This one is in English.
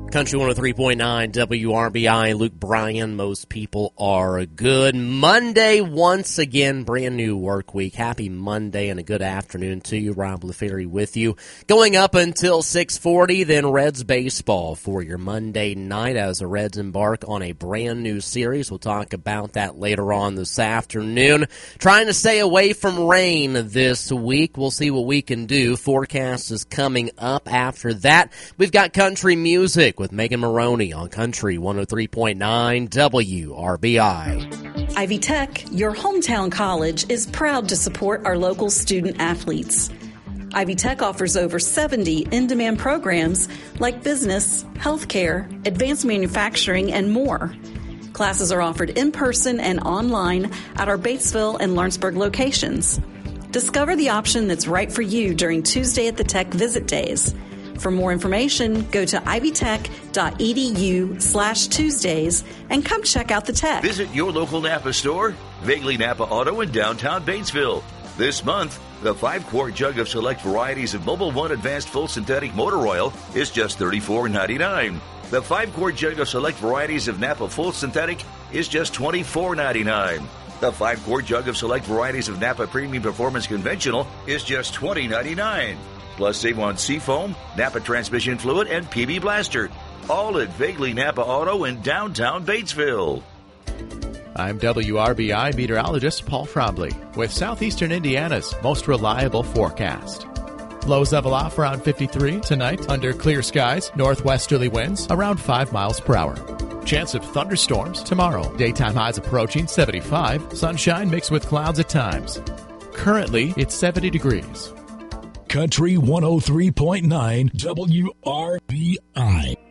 Country 103.9 WRBI, Luke Bryan. Most people are good. Monday once again, brand new work week. Happy Monday and a good afternoon to you. Rob LaFerry with you. Going up until 6:40, then Reds baseball for your Monday night as the Reds embark on a brand new series. We'll talk about that later on this afternoon. Trying to stay away from rain this week. We'll see what we can do. Forecast is coming up after that. We've got country music with Megan Maroney on Country 103.9 WRBI. Ivy Tech, your hometown college, is proud to support our local student athletes. Ivy Tech offers over 70 in-demand programs like business, healthcare, advanced manufacturing, and more. Classes are offered in person and online at our Batesville and Lawrenceburg locations. Discover the option that's right for you during Tuesday at the Tech Visit Days. For more information, go to ivytech.edu/Tuesdays and come check out the Tech. Visit your local Napa store, Vaguely Napa Auto in downtown Batesville. This month, the 5-quart jug of select varieties of Mobil 1 Advanced Full Synthetic Motor Oil is just $34.99. The 5-quart jug of select varieties of Napa Full Synthetic is just $24.99. The 5-quart jug of select varieties of Napa Premium Performance Conventional is just $20.99. Plus, save on Seafoam, Napa Transmission Fluid, and PB Blaster. All at Vaguely Napa Auto in downtown Batesville. I'm WRBI meteorologist Paul Frombley with Southeastern Indiana's most reliable forecast. Lows level off around 53 tonight under clear skies, northwesterly winds around 5 miles per hour. Chance of thunderstorms tomorrow. Daytime highs approaching 75, sunshine mixed with clouds at times. Currently, it's 70 degrees. Country 103.9 WRBI.